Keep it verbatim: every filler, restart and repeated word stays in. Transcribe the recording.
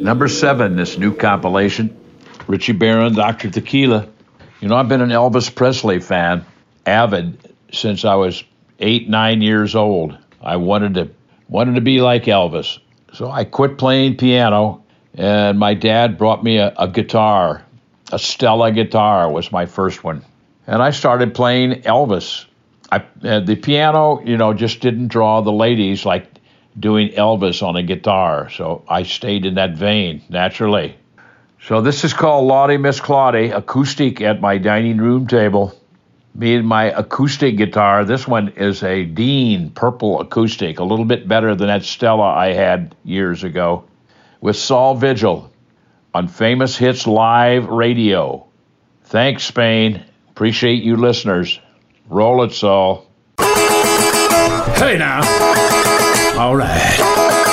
Number seven, this new compilation, Richie Barron, Doctor Tequila. You know, I've been an Elvis Presley fan, avid, since I was eight, nine years old. I wanted to wanted to be like Elvis. So I quit playing piano, and my dad brought me a, a guitar. A Stella guitar was my first one. And I started playing Elvis. I, uh, the piano, you know, just didn't draw the ladies like doing Elvis on a guitar. So I stayed in that vein, naturally. So this is called Lottie Miss Claudie, acoustic at my dining room table. Me and my acoustic guitar. This one is a Dean Purple acoustic, a little bit better than that Stella I had years ago, with Saul Vigil on Famous Hits Live Radio. Thanks, Spain. Appreciate you listeners. Roll it, Saul. Hey now. All right.